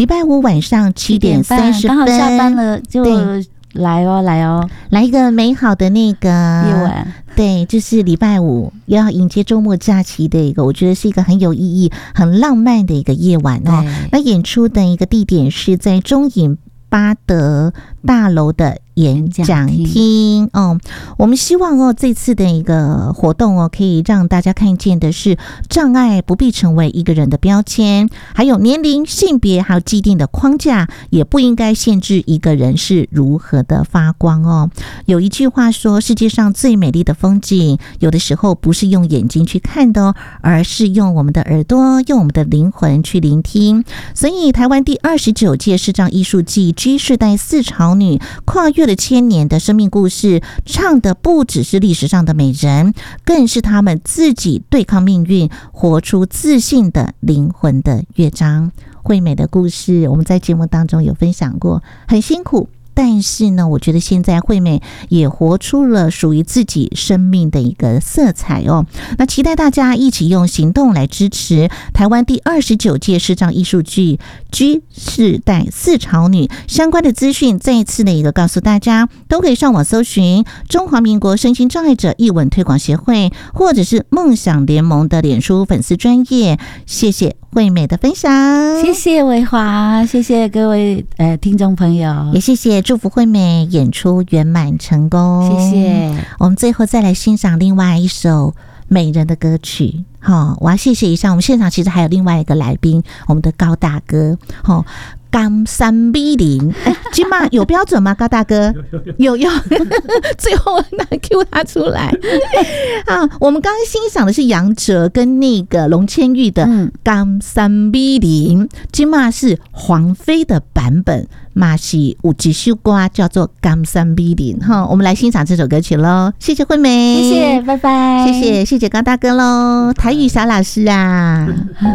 礼拜五晚上7点30分， 刚好下班了就来哦， 来一个美好的那个夜晚。 对，就是礼拜五要迎接周末假期的一个，我觉得是一个很有意义、很浪漫的一个夜晚哦。那演出的一个地点是在中影巴德大楼的演讲厅哦。我们希望这次的一个活动可以让大家看见的是，障碍不必成为一个人的标签，还有年龄、性别，还有既定的框架，也不应该限制一个人是如何的发光哦。有一句话说，世界上最美丽的风景，有的时候不是用眼睛去看的而是用我们的耳朵、用我们的灵魂去聆听。所以台湾第29届视障艺术季 G 世代4潮女跨越了1000年的生命故事，唱的不只是历史上的美人，更是他们自己对抗命运、活出自信的灵魂的乐章。惠美的故事我们在节目当中有分享过，很辛苦，但是呢，我觉得现在惠美也活出了属于自己生命的一个色彩哦。那期待大家一起用行动来支持台湾第29届视障艺术季 G 世代4潮女相关的资讯，再一次的一个告诉大家，都可以上网搜寻中华民国身心障碍者艺文推广协会，或者是梦想联盟的脸书粉丝专页。谢谢惠美的分享， 谢谢维华，谢谢各位听众朋友， 也谢谢祝福惠美演出圆满成功， 谢谢。 我们最后再来欣赏另外一首美人的歌曲。我要谢谢一下，我们现场其实还有另外一个来宾，我们的高大哥。甘3比0，今嘛有标准吗？高大哥有最后拿 Q 他出来我们刚刚欣赏的是杨哲跟那个龙千玉的甘3比0，今嘛是黄飞的版本，嘛是有一首歌叫做甘3比0我们来欣赏这首歌曲咯。谢谢惠美， 谢谢，拜拜， 谢谢高大哥咯，台语小老师啊。